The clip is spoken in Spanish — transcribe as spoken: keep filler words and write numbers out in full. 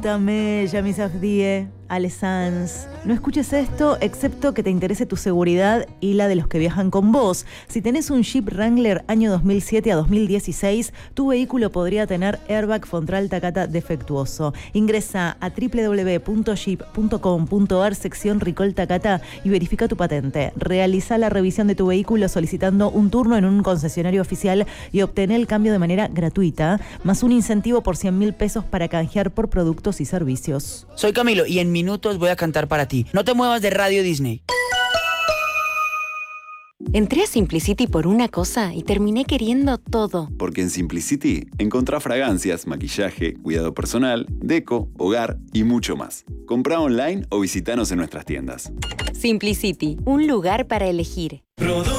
Dame, Yami Safdie, Ale Sanz. No escuches esto excepto que te interese tu seguridad y la de los que viajan con vos. Si tenés un Jeep Wrangler año dos mil siete a dos mil dieciséis, tu vehículo podría tener airbag frontal Takata defectuoso. Ingresa a doble u doble u doble u punto jeep punto com punto a r sección Recall Takata y verifica tu patente. Realiza la revisión de tu vehículo solicitando un turno en un concesionario oficial y obtener el cambio de manera gratuita, más un incentivo por cien mil pesos para canjear por productos y servicios. Soy Camilo y en minutos voy a cantar para ti. No te muevas de Radio Disney. Entré a Simplicity por una cosa y terminé queriendo todo. Porque en Simplicity encontrá fragancias, maquillaje, cuidado personal, deco, hogar y mucho más. Comprá online o visitanos en nuestras tiendas. Simplicity, un lugar para elegir.